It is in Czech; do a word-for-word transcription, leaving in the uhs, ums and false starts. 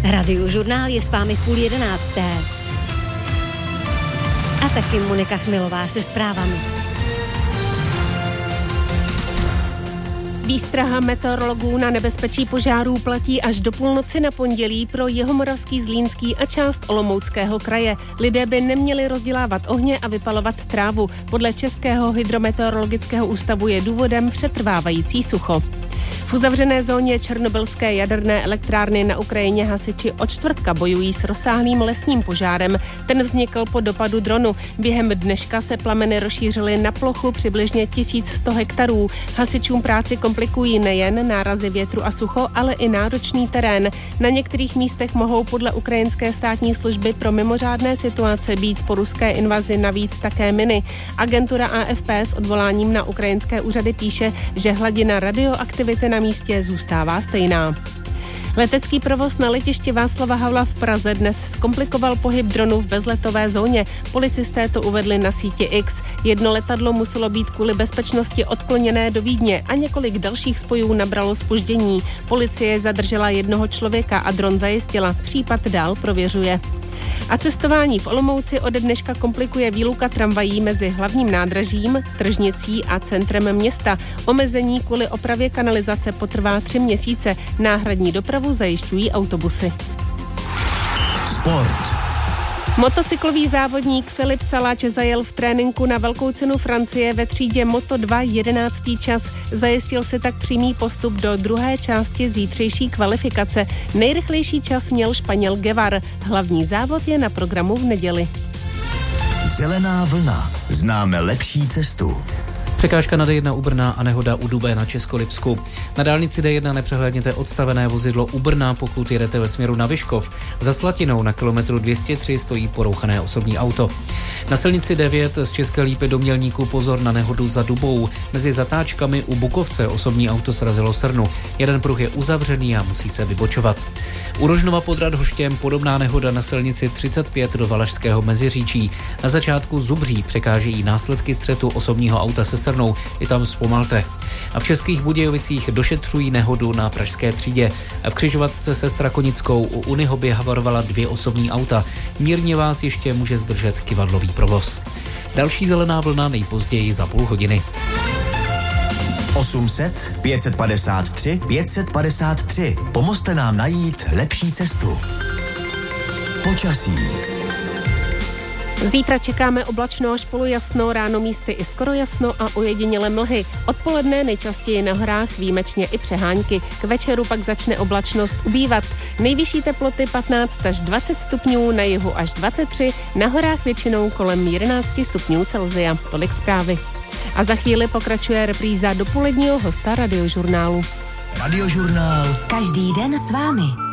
Radiožurnál je s vámi v půl jedenácté. A taky Monika Chmilová se zprávami. Výstraha meteorologů na nebezpečí požárů platí až do půlnoci na pondělí pro Jihomoravský, Zlínský a část Olomouckého kraje. Lidé by neměli rozdělávat ohně a vypalovat trávu. Podle Českého hydrometeorologického ústavu je důvodem přetrvávající sucho. V uzavřené zóně černobylské jaderné elektrárny na Ukrajině hasiči od čtvrtka bojují s rozsáhlým lesním požárem. Ten vznikl po dopadu dronu. Během dneška se plameny rozšířily na plochu přibližně tisíc sto hektarů. Hasičům práci komplikují nejen nárazy větru a sucho, ale i náročný terén. Na některých místech mohou podle ukrajinské státní služby pro mimořádné situace být po ruské invazi navíc také miny. Agentura A F P s odvoláním na ukrajinské úřady píše, že hladina radioaktivity na místě zůstává stejná. Letecký provoz na letišti Václava Havla v Praze dnes zkomplikoval pohyb dronů v bezletové zóně. Policisté to uvedli na síti X. Jedno letadlo muselo být kvůli bezpečnosti odkloněné do Vídně a několik dalších spojů nabralo zpoždění. Policie zadržela jednoho člověka a dron zajistila. Případ dál prověřuje. A cestování v Olomouci ode dneška komplikuje výluka tramvají mezi hlavním nádražím, tržnicí a centrem města. Omezení kvůli opravě kanalizace potrvá tři měsíce. Náhradní dopravu zajišťují autobusy. Sport. Motocyklový závodník Filip Salač zajel v tréninku na Velkou cenu Francie ve třídě Moto dva jedenáctý čas. Zajistil si tak přímý postup do druhé části zítřejší kvalifikace. Nejrychlejší čas měl Španěl Guevar. Hlavní závod je na programu v neděli. Zelená vlna. Známe lepší cestu. Překážka na D jedna u Brna a nehoda u Dubé na Českolipsku. Na dálnici D jedna nepřehlédněte odstavené vozidlo u Brna, pokud jedete ve směru na Vyškov. Za Slatinou na kilometru dvě stě tři stojí porouchané osobní auto. Na silnici devět z České Lípy do Mělníku pozor na nehodu za Dubou. Mezi zatáčkami u Bukovce osobní auto srazilo srnu. Jeden pruh je uzavřený a musí se vybočovat. U Rožnova pod Radhoštěm podobná nehoda na silnici třicet pět do Valašského Meziříčí. Na začátku Zubří překážejí následky střetu osobního auta se srnou, i tam zpomalte. A v Českých Budějovicích došetřují nehodu na Pražské třídě. V křižovatce se Strakonickou u Unihoby havarovala dvě osobní auta. Mírně vás ještě může zdržet kyvadlový provoz. Další zelená vlna nejpozději za půl hodiny. osm set pět set padesát tři pět set padesát tři. Pomozte nám najít lepší cestu. Počasí. Zítra čekáme oblačno až polojasno, ráno místy i skoro jasno a ojedinělé mlhy. Odpoledne nejčastěji na horách, výjimečně i přehánky. K večeru pak začne oblačnost ubývat. Nejvyšší teploty patnáct až dvacet stupňů, na jihu až dvacet tři, na horách většinou kolem jedenáct stupňů Celsia. Tolik zprávy. A za chvíli pokračuje repríza dopoledního hosta Radiožurnálu. Radiožurnál. Každý den s vámi.